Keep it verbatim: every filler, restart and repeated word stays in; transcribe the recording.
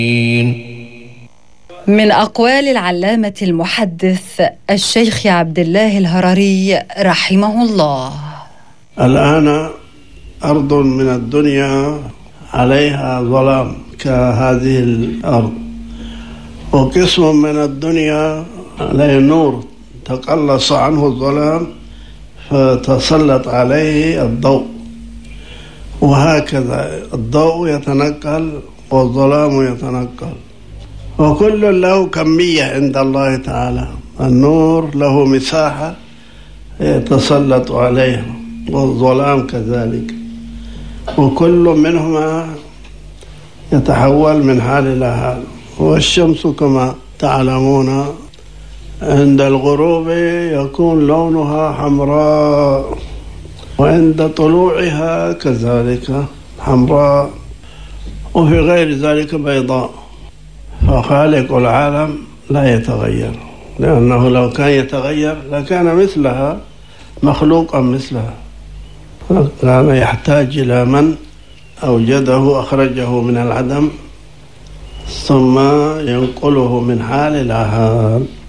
من أقوال العلامة المحدث الشيخ عبد الله الهرري رحمه الله: الآن أرض من الدنيا عليها ظلام كهذه الأرض، وقسم من الدنيا عليه نور تقلص عنه الظلام فتسلط عليه الضوء، وهكذا الضوء يتنقل والظلام يتنقل، وكل له كمية عند الله تعالى. النور له مساحة يتسلط عليها والظلام كذلك، وكل منهما يتحول من حال إلى حال. والشمس كما تعلمون عند الغروب يكون لونها حمراء، وعند طلوعها كذلك حمراء، وفي غير ذلك بيضاء. فخالق العالم لا يتغير، لأنه لو كان يتغير لكان مثلها مخلوقا مثلها، كان يحتاج إلى من أوجده أخرجه من العدم ثم ينقله من حال إلى حال.